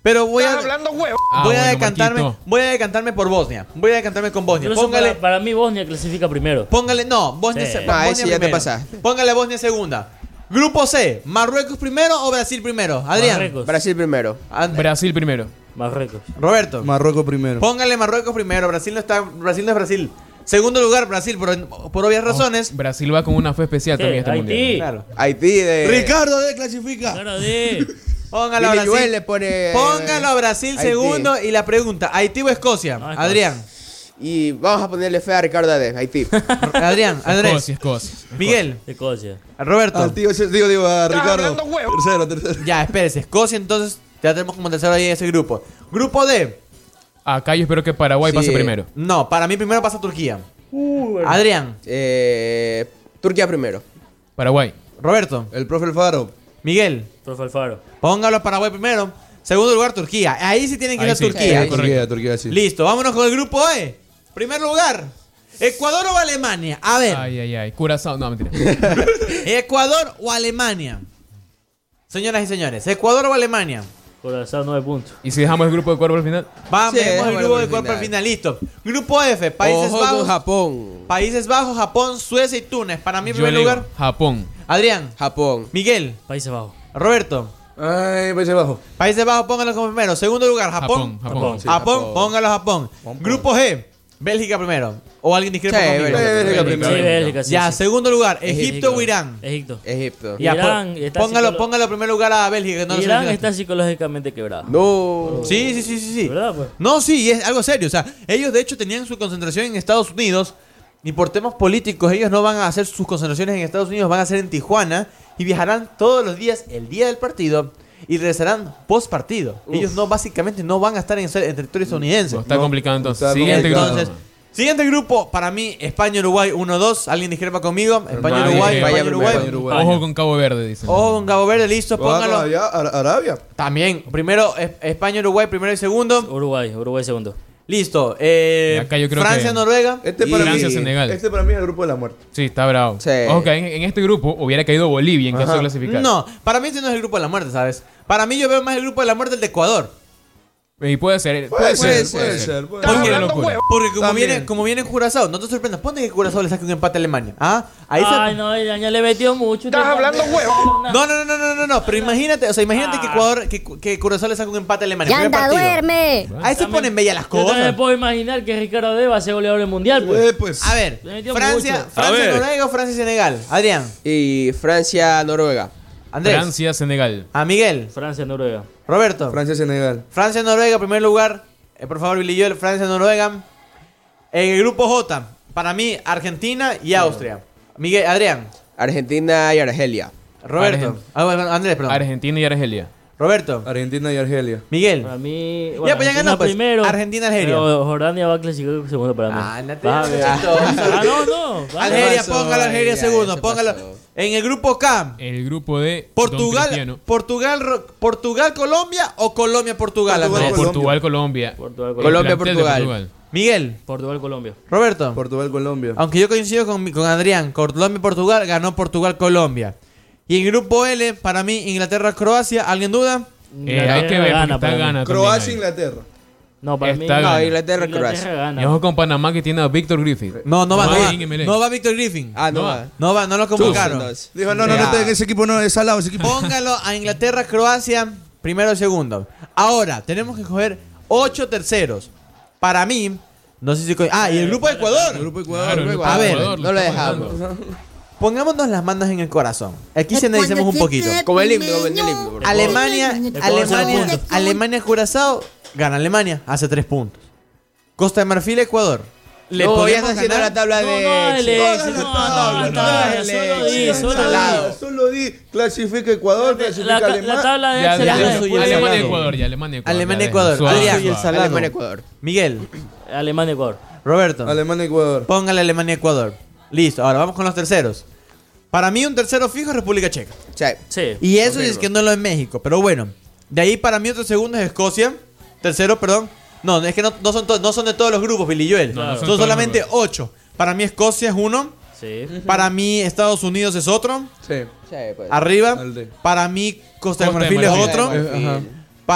Pero voy a Marquito. voy a decantarme por Bosnia. Voy a decantarme con Bosnia. Incluso Póngale, para mí Bosnia clasifica primero. póngale, no, Bosnia, Sí. Bosnia ahí sí ya te primero. pasaste. Póngale Bosnia segunda. Grupo C, ¿Marruecos primero o Brasil primero? Adrián. Marruecos. Brasil primero. Brasil primero. Marruecos. Roberto. Marruecos primero. Póngale Marruecos primero. Brasil no es Brasil. Segundo lugar, Brasil, por obvias razones. Brasil va con una fe especial ¿Qué? también este mundial. Haití. Claro. Haití de... Ricardo de clasifica. Claro, de. Póngalo a Billy Joel Brasil. le pone... Póngalo a Brasil Haití. segundo. Y la pregunta, ¿Haití o Escocia? No, Escocia. Adrián. Y vamos a ponerle fe a Ricardo de Haití. Adrián, Andrés. Escocia. Miguel. Escocia. Roberto. Al tío, digo, a Ricardo. Tercero. Ya, espérese. Escocia, entonces ya tenemos como tercero ahí en ese grupo. Grupo D. Acá yo espero que Paraguay Sí. pase primero. No, para mí primero pasa Turquía. Adrián. Turquía primero. Paraguay. Roberto. El profe Alfaro. Miguel. Profe Alfaro. Póngalo a Paraguay primero. Segundo lugar, Turquía. Ahí sí tienen que Ahí ir a sí. Turquía. Sí, correcto. Turquía, sí. Listo, vámonos con el grupo E. Primer lugar, ¿Ecuador o Alemania? A ver, Ay. Curazao. No, mentira. ¿Ecuador o Alemania? Señoras y señores, ¿Ecuador o Alemania? Corazón 9 puntos. ¿Y si dejamos el grupo de cuerpo al final? Vamos, Sí, vemos el bueno, grupo por de el cuerpo al final. final, listo. Grupo F, Países Ojo Bajos, con Japón. Países Bajos, Japón, Suecia y Túnez. Para mí, Yo primer le digo, lugar, Japón. Adrián, Japón. Miguel, Países Bajos. Roberto. Ay, Países Bajos. Países Bajos, póngalo como primero. Segundo lugar, Japón. Japón. Sí, Japón, Japón. póngalo Japón. Grupo G, Bélgica primero. ¿O alguien discrepa Sí, conmigo? Bélgica Sí, primero. Bélgica, sí, Ya, sí. segundo lugar, Egipto Egipto. o Irán. Egipto. Egipto. Ya, Irán está póngalo en primer lugar a Bélgica. Que no lo Irán seleccionaste. está psicológicamente quebrado. No. Sí. ¿Verdad, pues? No, sí, es algo serio. O sea, ellos de hecho tenían su concentración en Estados Unidos y por temas políticos ellos no van a hacer sus concentraciones en Estados Unidos, van a hacer en Tijuana y viajarán todos los días el día del partido y regresarán post partido. Ellos básicamente no van a estar en territorio estadounidense. Está complicado entonces. Está Siguiente complicado. grupo. Entonces, siguiente grupo, para mí, España-Uruguay 1-2. ¿Alguien discrepa conmigo? España, España-Uruguay, España, España-Uruguay. Uruguay. Ojo con Cabo Verde, dicen. Ojo con Cabo Verde, listo, póngalo. Allá, Arabia. También, primero España-Uruguay, primero y segundo. Uruguay segundo. Listo. acá yo creo Francia-Noruega. Este Y para mí, Francia, Senegal. Este para mí es el grupo de la muerte. Sí, está bravo. Sí. Ojo que en este grupo hubiera caído Bolivia en caso de clasificar. No, para mí este no es el grupo de la muerte, ¿sabes? Para mí yo veo más el grupo de la muerte el de Ecuador. Y puede ser. Puede ser. Porque, Una locura. porque También. como viene Curazao, no te sorprendas. Ponte que Curazao le saque un empate a Alemania. ¿Ah? Ahí Ay, se... no, ya le metió mucho. Estás hablando huevo. No. Pero imagínate, que Ecuador, que Curazao le saque un empate a Alemania. Primer ¡Yanda, partido. duerme! Ahí se ponen bellas las Yo también cosas. me puedo imaginar que Ricardo D va a ser goleador del mundial, pues. Pues. A ver, Le metió Francia, mucho. Noruega o Francia y Senegal. Adrián, Y Francia, Noruega. Andrés, Francia, Senegal. a Miguel, Francia, Noruega. Roberto. Francia-Senegal. Francia, Noruega, primer lugar. Por favor, Billy Joel, Francia, Noruega. En el grupo J, para mí, Argentina y Austria. Miguel, Adrián, Argentina y Argelia. Roberto. Andrés, perdón. Argentina y Argelia. Roberto, Argentina y Argelia. Miguel. Para mí. Ya, pues ya ganó, pues. primero. Argentina, Algeria. Pero Jordania va a clasificar segundo para mí. Ah, no te Va a ver. chistoso. No. Va a ver. Algeria, pasó? póngalo Algeria Ya, segundo, se póngalo. pasó. En el grupo K, El grupo de Don Cristiano. Portugal, Colombia o Colombia, Portugal. Portugal, Andrés? No, Portugal, Colombia. Portugal, El Colombia, plantel de Portugal. Miguel, Portugal, Colombia. Roberto. Portugal, Colombia. Aunque yo coincido con Adrián, Colombia, Portugal, ganó Portugal, Colombia. Y en grupo L, para mí, Inglaterra, Croacia, ¿alguien duda? Hay que ver porque está para mí. gana. Croacia, también Inglaterra. No, para mí. Está No, gana. Inglaterra, Croacia. ahí. gana. Y ojo con Panamá que tiene a Víctor Griffith. No va, Nomás en MLS. no va Víctor Griffin. Ah, no No. va. No lo convocaron. Entonces. Dijo, no, ese equipo no es salado, ese equipo. Póngalo a Inglaterra, Croacia, primero y segundo. Ahora, tenemos que coger 8 terceros. Para mí, no sé si... y el grupo de Ecuador. El grupo de Ecuador. Claro, el luego. grupo A de ver, Ecuador, no lo estamos dejamos. dando. Pongámonos las manos en el corazón. Aquí se necesitamos un poquito. Como el himno, como en el himno. bro. Alemania, Curazao, gana Alemania, hace 3 puntos. Costa de Marfil, Ecuador. No, ya podemos está haciendo ganar. la tabla No, de... dale. Solo di, clasifica Ecuador, clasifica La Alemania. tabla de Ya, Excel ya, es ya. de soy el Alemania, salado. Ecuador, ya. Alemania, Ecuador. Alemania, ya, Ecuador. suave, Adrián. suave. Salado. Alemania, Ecuador. Miguel, Alemania, Ecuador. Roberto, Alemania, Ecuador. póngale Alemania, Ecuador. Listo, ahora vamos con los terceros. Para mí un tercero fijo es República Checa. Sí. Sí. Y eso Ok, es que no lo es México, pero bueno. De ahí para mí otro segundo es Escocia. Tercero, perdón. No, es que no son de todos los grupos, Billy Joel. No, no son son todos solamente los grupos. 8. Para mí Escocia es uno. Sí. Para mí Estados Unidos es otro. Sí. Sí, pues. Arriba. Al D. Para mí Costa de Costa de Marfil es Marfil. otro. Ajá.